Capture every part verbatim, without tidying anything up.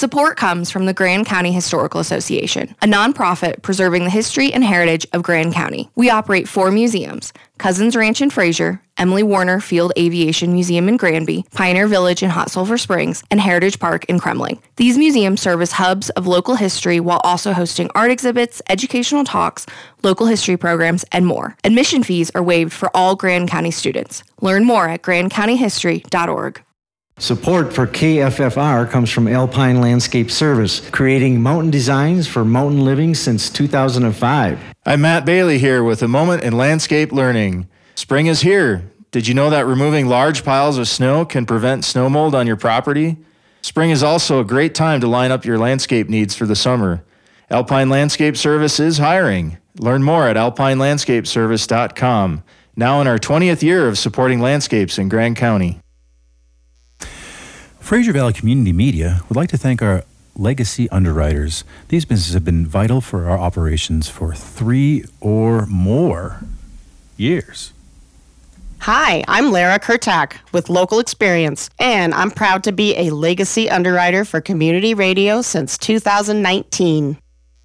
Support comes from the Grand County Historical Association, a nonprofit preserving the history and heritage of Grand County. We operate four museums: Cousins Ranch in Fraser, Emily Warner Field Aviation Museum in Granby, Pioneer Village in Hot Sulphur Springs, and Heritage Park in Kremling. These museums serve as hubs of local history while also hosting art exhibits, educational talks, local history programs, and more. Admission fees are waived for all Grand County students. Learn more at grand county history dot org. Support for K F F R comes from Alpine Landscape Service, creating mountain designs for mountain living since two thousand five. I'm Matt Bailey here with a moment in landscape learning. Spring is here. Did you know that removing large piles of snow can prevent snow mold on your property? Spring is also a great time to line up your landscape needs for the summer. Alpine Landscape Service is hiring. Learn more at alpine landscape service dot com. Now in our twentieth year of supporting landscapes in Grand County. Fraser Valley Community Media would like to thank our legacy underwriters. These businesses have been vital for our operations for three or more years. Hi, I'm Lara Kurtak with Local Experience, and I'm proud to be a legacy underwriter for community radio since two thousand nineteen.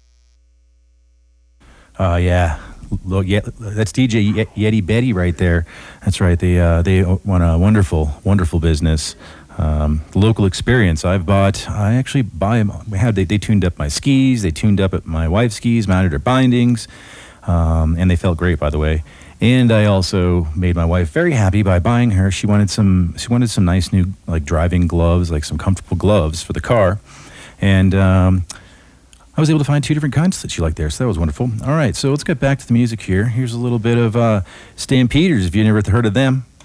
Uh, yeah. Look, yeah, that's D J Yeti Betty right there. That's right. They uh, they run a wonderful, wonderful business. Um, local Experience. I've bought. I actually buy them. We had they, they tuned up my skis. They tuned up my wife's skis, mounted her bindings, um, and they felt great, by the way. And I also made my wife very happy by buying her. She wanted some. She wanted some nice new like driving gloves, like some comfortable gloves for the car, and. Um, I was able to find two different kinds that she liked there, so that was wonderful. All right, so let's get back to the music here. Here's a little bit of uh, Stampeders, if you never heard of them.